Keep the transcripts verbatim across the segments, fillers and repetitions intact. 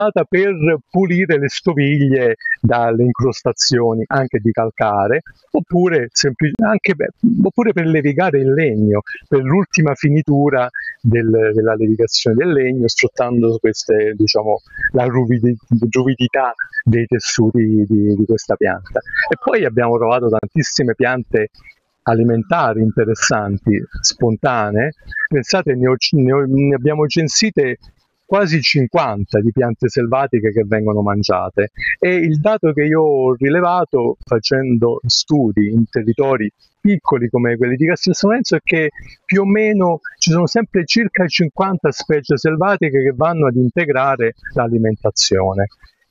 per pulire le stoviglie dalle incrostazioni anche di calcare, oppure, semplic- anche per, oppure per levigare il legno, per l'ultima finitura del, della levigazione del legno, sfruttando queste, diciamo, la ruvidi- ruvidità dei tessuti di, di questa pianta. E poi abbiamo trovato tantissime piante alimentari interessanti, spontanee. Pensate, ne, ho, ne, ho, ne abbiamo censite quasi cinquanta di piante selvatiche che vengono mangiate, e il dato che io ho rilevato facendo studi in territori piccoli come quelli di Castel San Lorenzo è che più o meno ci sono sempre circa cinquanta specie selvatiche che vanno ad integrare l'alimentazione.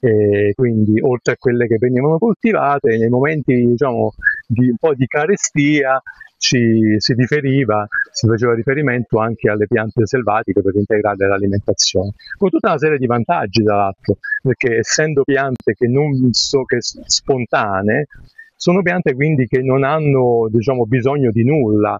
E quindi, oltre a quelle che venivano coltivate, nei momenti, diciamo, di un po' di carestia ci si riferiva, si faceva riferimento anche alle piante selvatiche per integrare l'alimentazione, con tutta una serie di vantaggi tra l'altro, perché essendo piante che non so che spontanee, sono piante quindi che non hanno, diciamo, bisogno di nulla,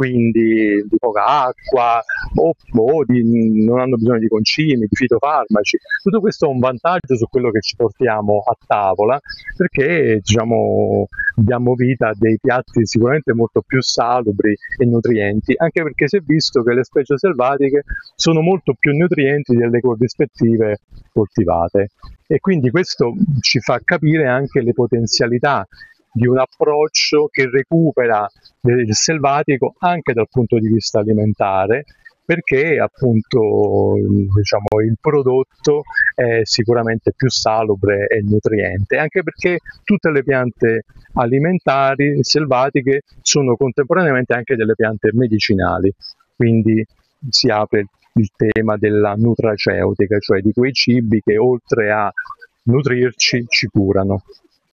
quindi di poca acqua o, o di, non hanno bisogno di concimi, di fitofarmaci. Tutto questo è un vantaggio su quello che ci portiamo a tavola, perché, diciamo, diamo vita a dei piatti sicuramente molto più salubri e nutrienti, anche perché si è visto che le specie selvatiche sono molto più nutrienti delle corrispettive coltivate, e quindi questo ci fa capire anche le potenzialità di un approccio che recupera il selvatico anche dal punto di vista alimentare, perché appunto, diciamo, il prodotto è sicuramente più salubre e nutriente, anche perché tutte le piante alimentari selvatiche sono contemporaneamente anche delle piante medicinali, quindi si apre il tema della nutraceutica, cioè di quei cibi che oltre a nutrirci ci curano.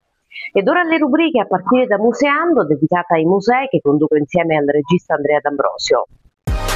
Ed ora le rubriche a partire da Museando, dedicata ai musei, che conduco insieme al regista Andrea D'Ambrosio.